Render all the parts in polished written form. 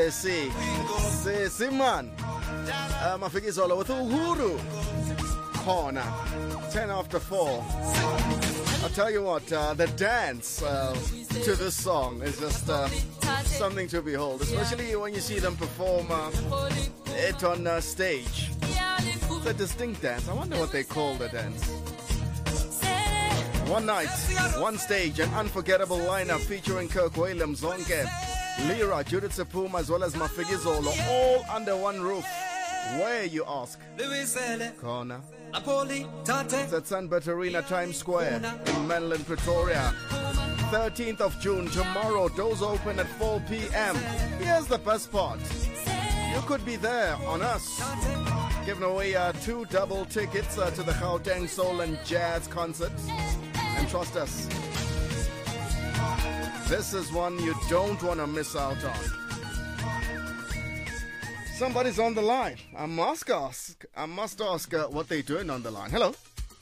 Sesi man. Mafikizolo with Uhuru. Corner. 10 after 4. I'll tell you what, the dance to this song is just something to behold, especially when you see them perform it on stage. It's a distinct dance. I wonder what they call the dance. One night, one stage, an unforgettable lineup featuring Kirk Whalum, Zonke, Lira, Judith Sephuma, as well as Mafikizolo, all under one roof. Where, you ask? Corner. It's at Sunbird Arena, Times Square in Menlyn, Pretoria. 13th of June, tomorrow. Doors open at 4 p.m. Here's the best part. You could be there on us. Giving away 2 double tickets to the Gauteng Soul and Jazz concert. And trust us, this is one you don't want to miss out on. Somebody's on the line. I must ask what they're doing on the line. Hello.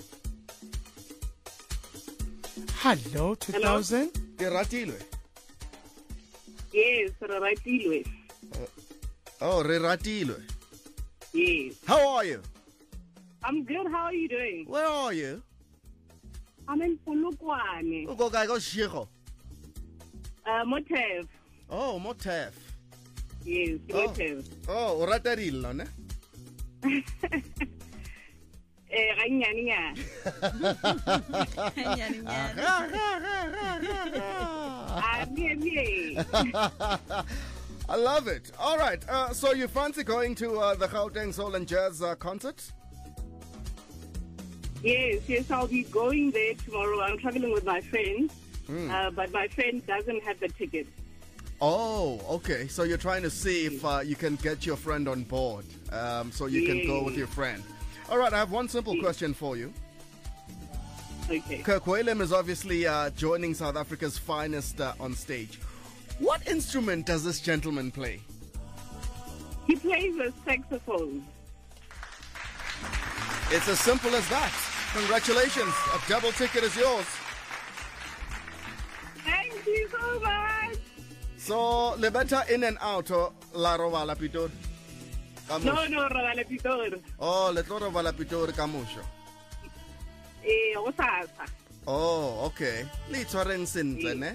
Hello, 2000. Reratilwe. Yes, Reratilwe. Reratilwe. Yes. How are you? I'm good. How are you doing? Where are you? I'm in Polokwane. Motev. Oh, Motev. Yes, Motev. Oh, Ratarillo, ne? I love it. All right. So you fancy going to the Gauteng Soul and Jazz concert? Yes, I'll be going there tomorrow. I'm traveling with my friend, but my friend doesn't have the ticket. Oh, okay. So you're trying to see if you can get your friend on board, so you can go with your friend. All right, I have one simple question for you. Okay. Kirk Whalum is obviously joining South Africa's finest on stage. What instrument does this gentleman play? He plays a saxophone. It's as simple as that. Congratulations. A double ticket is yours. Thank you so much. So, Lebeta in and out or La Rovala Pitor? No, Rovala Pitor. Oh, Letlo Rovala Pitor Kamusho. Osasa. Oh, okay. Litzoren Sintle, ne?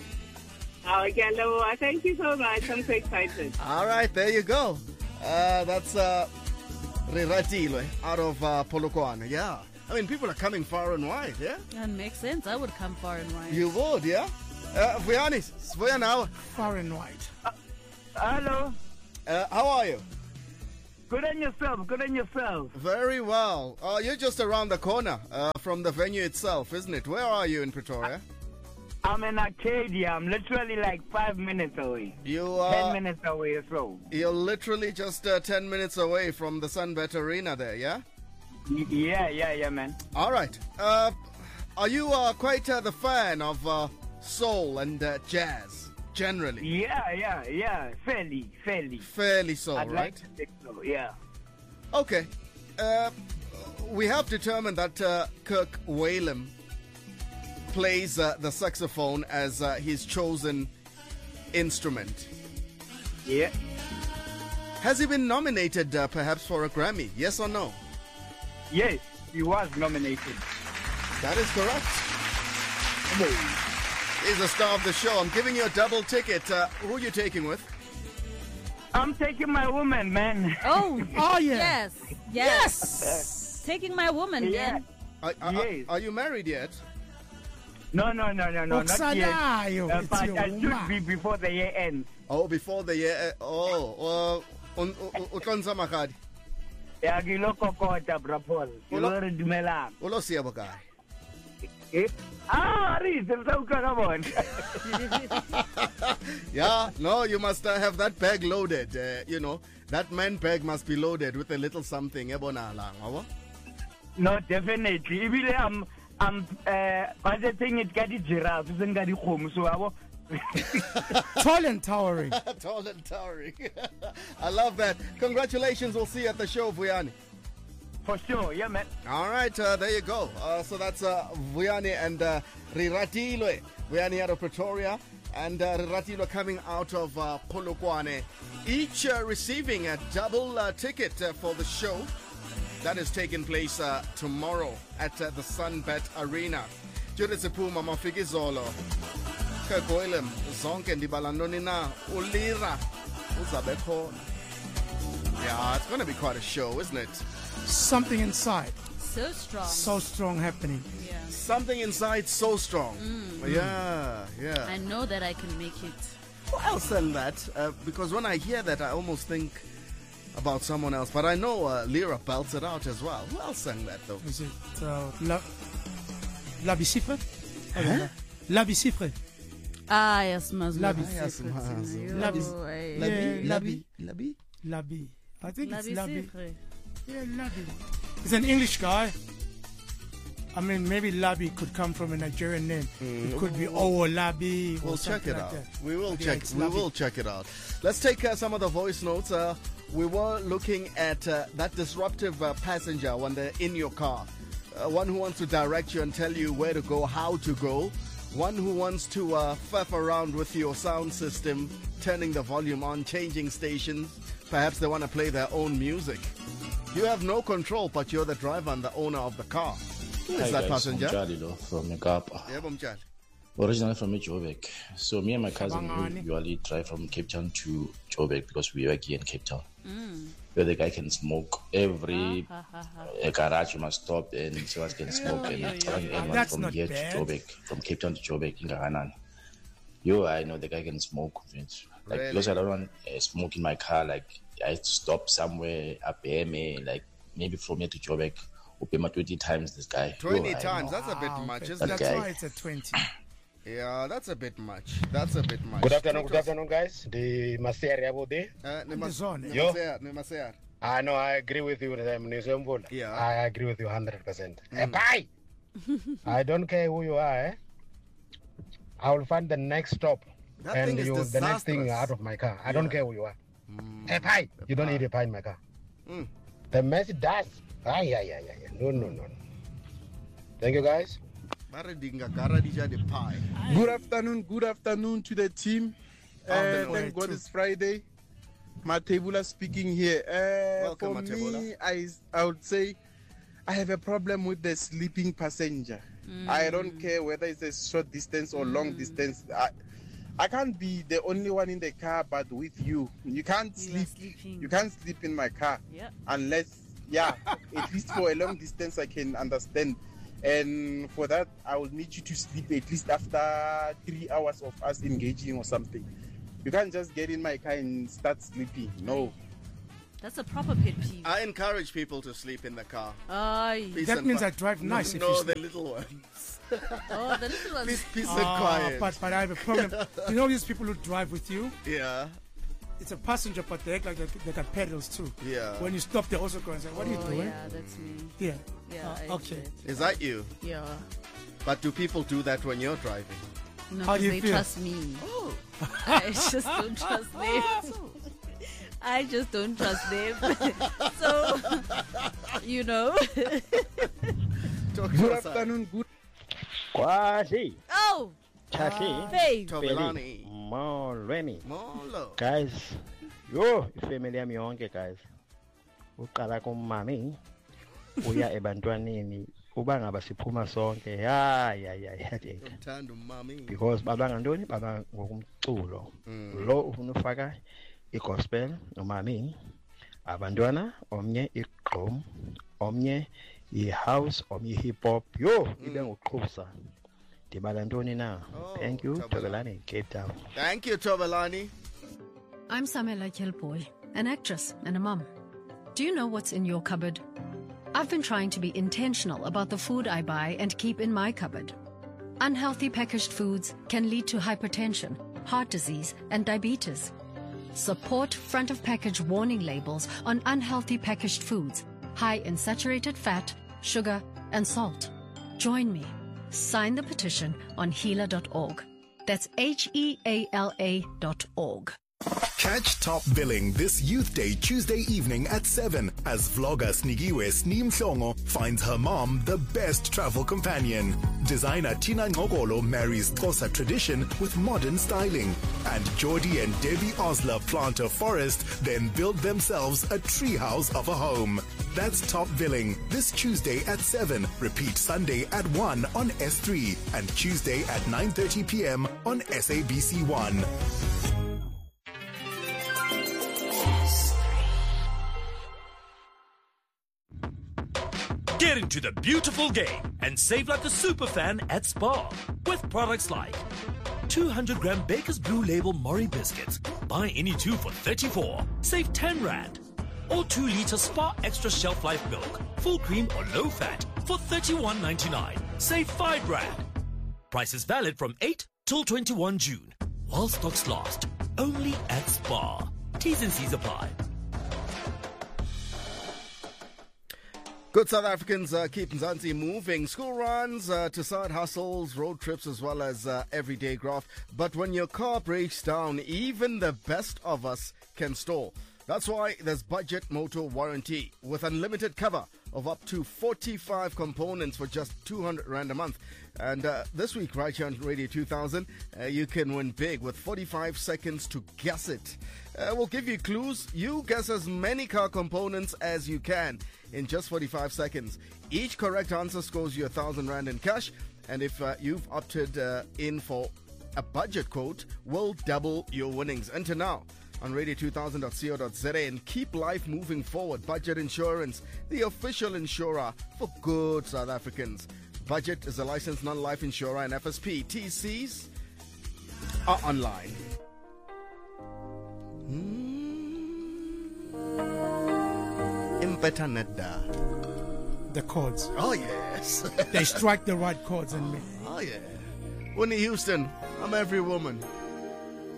Oh, thank you so much. I'm so excited. All right, there you go. That's Reratilwe out of Polokwane. Yeah. I mean, people are coming far and wide, yeah? That makes sense. I would come far and wide. You would, yeah? Vuyanis, now. Far and wide. Hello. How are you? Good on yourself. Very well. You're just around the corner from the venue itself, isn't it? Where are you in Pretoria? I'm in Arcadia. I'm literally like 5 minutes away. You 10 minutes away or so. You're literally just 10 minutes away from the Sunbird Arena there, yeah? Yeah, man. All right. Are you quite the fan of soul and jazz, generally? Yeah. Fairly. Fairly so, I'd right? like to think so, yeah. Okay. We have determined that Kirk Whalum plays the saxophone as his chosen instrument. Yeah. Has he been nominated perhaps for a Grammy? Yes or no? Yes, he was nominated. That is correct. He's the star of the show. I'm giving you a double ticket. Who are you taking with? I'm taking my woman, man. Oh, yeah. Yes. Taking my woman, Yeah. man. Yes. Are you married yet? No, not yet. Okusalayo, But it's your I should woman. be before the year ends. Oh, before the year. Utlonza Magadi. Ya ke lo kokota bra Paul. Ke lo re dumelang. Ulo siya ba guy? Re se sa utlwa ka bona. Yeah, no, you must have that bag loaded. That man bag must be loaded with a little something. No, definitely. Ebile I'm budgeting it ka di giraffe se nga di kgomo so abo. Tall and towering. Tall and towering. I love that. Congratulations. We'll see you at the show, Vuyani. For sure, yeah, man. All right, there you go. So that's Vuyani and Reratilwe. Vuyani out of Pretoria and Reratilwe coming out of Polokwane. each receiving a double ticket for the show that is taking place tomorrow at the Sunbet Arena. Judith Sephuma, Mafikizolo, Kirk Whalum, zonke ndibala ntoni na, uLira uzabe khona. Yeah, it's going to be quite a show, isn't it? Something inside. So strong. So strong happening. Yeah. Something inside so strong. Yeah. I know that I can make it. Who else sang that? Because when I hear that, I almost think about someone else. But I know Lira belts it out as well. Who else sang that, though? Is it La Bicifre? La Bicifre. Ah, yes, Mazu. Labi. Yes, Mazu. Labi. Labi. I think it's Labi. Sifre. Yeah, Labi. It's an English guy. I mean, maybe Labi could come from a Nigerian name. It could be Labi. We'll check it like out. that. We will Yeah, check. it's We Labi. will check it out. Let's take some of the voice notes. We were looking at that disruptive passenger when they're in your car. One who wants to direct you and tell you where to go, how to go. One who wants to faff around with your sound system, turning the volume on, changing stations. Perhaps they want to play their own music. You have no control, but you're the driver and the owner of the car. Who is that passenger? Mjali from Nekapa. Yeah, Mjali. Originally from Joburg. So me and my cousin Bangani. usually drive from Cape Town to Joburg because we work here in Cape Town. Where the guy can smoke. Every garage you must stop and someone can smoke. And That's from not here bad. to Joburg, from Cape Town to Joburg in Garanan. I know the guy can smoke. Like, Really? because I don't want smoke in my car. Like, I stop somewhere up me, like maybe from here to Joburg. Upema 20 times this guy. 20 I times. know. That's a bit much, isn't That's it? guy. why it's a 20. Yeah, that's a bit much. That's a bit much. Good afternoon, guys. The Maser Yabode. The zone. Yo. Nemasear. I know, I agree with you, Mnizembola. Yeah. I agree with you 100%. Bye! I don't care who you are, eh? I will find the next stop That and thing is you the next thing disastrous. out of my car. I don't care who you are. Bye! You don't need a pie in my car. Mm. The mess does. Yeah. No. Thank you, guys. Good afternoon to the team. Afternoon. Thank God it's Friday. Matebula speaking here. Welcome, for Matebula. me, I would say I have a problem with the sleeping passenger. I don't care whether it's a short distance or long distance. I can't be the only one in the car, but with you. You can't You are sleep. sleeping. You can't sleep in my car Yeah. unless, at least for a long distance I can understand. And for that, I will need you to sleep at least after 3 hours of us engaging or something. You can't just get in my car and start sleeping. No. That's a proper pet peeve. I encourage people to sleep in the car. Aye. Peace That and means qui- I drive nice if No, you the sleep. little ones. Oh, the little ones. Peace and quiet. But I have a problem. You know these people who drive with you? Yeah. It's a passenger, but they act like they got pedals too. Yeah. When you stop, they also go and say, "What are you Oh, doing?" yeah, that's me. Yeah. Yeah. I okay. get it. Is that you? Yeah. But do people do that when you're driving? No, How do 'cause you they feel? trust me. I just don't trust them. I just don't trust them. So, Talk to Good us, afternoon. Good. Kwasi. Oh, Chashi. babe. Tobelani. Molweni. Molo. Guys. Yo, ifamily yami yonke, guys. Uqala kumami. Uya ebantwaneni. Uba ngaba siphuma sonke. Ya. Mthando mami. Because baba ngantoni baba ngokumculo lo ufuna ufaka igospel nomami abantwana omnye igqom omnye ihouse omnye hip hop yo ibe nguqhubusa ndibala ntoni na. Thank you Tobelani, Cape Town. Thank you, Tobelani. I'm Samela Kelpoy, an actress and a mum. Do you know what's in your cupboard? I've been trying to be intentional about the food I buy and keep in my cupboard. Unhealthy packaged foods can lead to hypertension, heart disease, and diabetes. Support front of package warning labels on unhealthy packaged foods, high in saturated fat, sugar, and salt. Join me. Sign the petition on healer.org. That's HEALA.org. Catch Top Billing this Youth Day Tuesday evening at 7 as vlogger Snigiwe Sneem Mhlongo finds her mom the best travel companion. Designer Tina Ngokolo marries Xhosa tradition with modern styling. And Geordie and Debbie Osler plant a forest, then build themselves a treehouse of a home. That's Top Billing this Tuesday at 7. Repeat Sunday at 1 on S3 and Tuesday at 9:30 p.m. on SABC1. Get into the beautiful game and save like a super fan at Spar with products like 200-gram Baker's Blue Label Mori biscuits. Buy any two for 34, save 10 Rand. Or 2-liter Spar Extra Shelf Life milk, full cream or low fat for 31.99, save 5 Rand. Price is valid from 8 till 21 June. While stocks last, only at Spar. T's and C's apply. Good South Africans keep Mzansi moving. School runs to side hustles, road trips, as well as everyday graft. But when your car breaks down, even the best of us can stall. That's why there's Budget Motor Warranty with unlimited cover of up to 45 components for just 200 Rand a month. And this week, right here on Radio 2000, you can win big with 45 seconds to guess it. We'll give you clues. You guess as many car components as you can in just 45 seconds. Each correct answer scores you 1,000 Rand in cash. And if you've opted in for a budget quote, we'll double your winnings. Enter now on radio2000.co.za and keep life moving forward. Budget Insurance, the official insurer for good South Africans. Budget is a licensed non-life insurer and FSP. TCs are online. The chords. Oh, yes. They strike the right chords in me. Oh, yeah. Whitney Houston, I'm every woman.